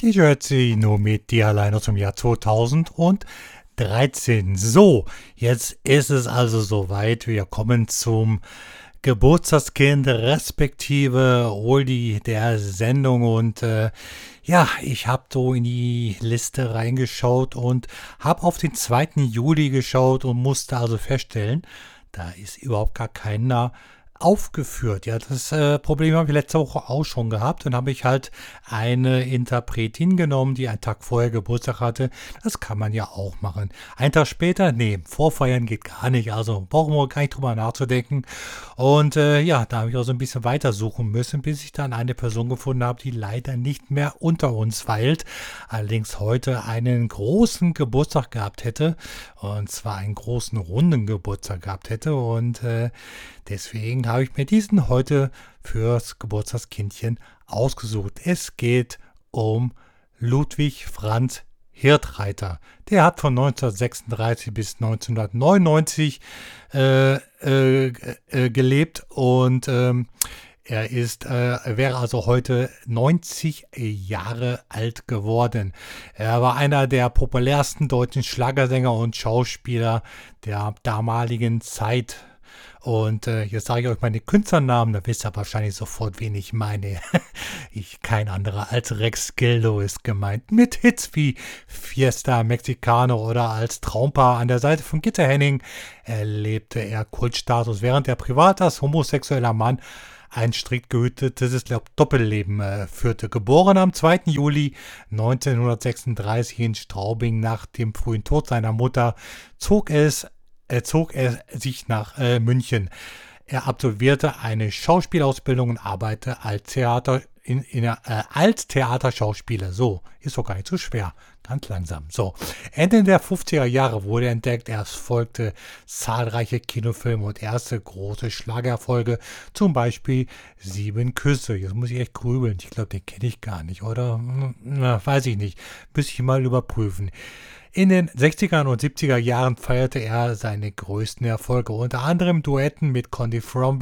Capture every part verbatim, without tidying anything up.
Ich höre sie nur mit dir alleine zum Jahr zweitausenddreizehn. So, jetzt ist es also soweit. Wir kommen zum Geburtstagskind respektive Oldie der Sendung und äh, ja, ich habe so in die Liste reingeschaut und habe auf den zweiten Juli geschaut und musste also feststellen, da ist überhaupt gar keiner aufgeführt. Ja, das äh, Problem habe ich letzte Woche auch schon gehabt. Dann habe ich halt eine Interpretin genommen, die einen Tag vorher Geburtstag hatte. Das kann man ja auch machen. Einen Tag später, nee, vorfeiern geht gar nicht. Also brauchen wir gar nicht drüber nachzudenken. Und äh, ja, da habe ich auch so ein bisschen weitersuchen müssen, bis ich dann eine Person gefunden habe, die leider nicht mehr unter uns weilt. Allerdings heute einen großen Geburtstag gehabt hätte. Und zwar einen großen runden Geburtstag gehabt hätte. Und äh, deswegen habe ich mir diesen heute fürs Geburtstagskindchen ausgesucht. Es geht um Ludwig Franz Hirthreiter. Der hat von neunzehnhundertsechsunddreißig bis neunzehnhundertneunundneunzig äh, äh, äh, gelebt und ähm, er ist, äh, wäre also heute neunzig Jahre alt geworden. Er war einer der populärsten deutschen Schlagersänger und Schauspieler der damaligen Zeit. Und äh, jetzt sage ich euch meine Künstlernamen, da wisst ihr wahrscheinlich sofort, wen ich meine. ich, kein anderer als Rex Gildo ist gemeint. Mit Hits wie Fiesta Mexicano oder als Traumpaar an der Seite von Gitta Henning erlebte er Kultstatus, während er privat als homosexueller Mann ein strikt gehütetes Doppelleben äh, führte. Geboren am zweiten Juli neunzehnhundertsechsunddreißig in Straubing nach dem frühen Tod seiner Mutter, zog es Er zog er sich nach äh, München. Er absolvierte eine Schauspielausbildung und arbeitete als Theater in, in, äh, als Theaterschauspieler. So, ist doch gar nicht so schwer. Ganz langsam. So, Ende der fünfziger Jahre wurde er entdeckt. Erst folgte zahlreiche Kinofilme und erste große Schlagererfolge. Zum Beispiel Sieben Küsse. Jetzt muss ich echt grübeln. Ich glaube, den kenne ich gar nicht, oder? Na, weiß ich nicht. Müsste ich mal überprüfen. In den sechziger und siebziger Jahren feierte er seine größten Erfolge, unter anderem Duetten mit Conny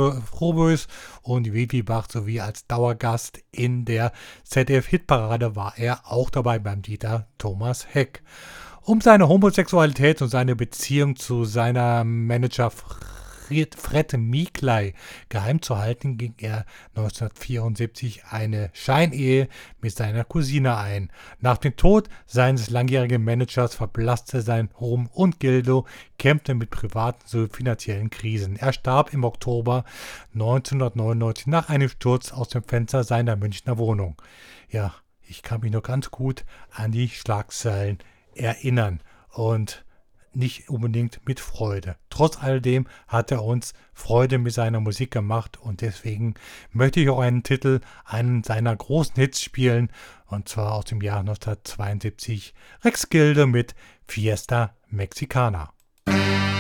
Frobös und Vivi Bach sowie als Dauergast in der Z D F-Hitparade war er auch dabei beim Dieter Thomas Heck. Um seine Homosexualität und seine Beziehung zu seiner Manager Fred Miklai geheim zu halten, ging er neunzehnhundertvierundsiebzig eine Scheinehe mit seiner Cousine ein. Nach dem Tod seines langjährigen Managers verblasste sein Ruhm und Gildo kämpfte mit privaten sowie finanziellen Krisen. Er starb im Oktober neunzehnhundertneunundneunzig nach einem Sturz aus dem Fenster seiner Münchner Wohnung. Ja, ich kann mich noch ganz gut an die Schlagzeilen erinnern und nicht unbedingt mit Freude. Trotz alledem hat er uns Freude mit seiner Musik gemacht und deswegen möchte ich auch einen Titel, einen seiner großen Hits spielen, und zwar aus dem Jahr neunzehnhundertzweiundsiebzig, Rex Gildo mit Fiesta Mexicana.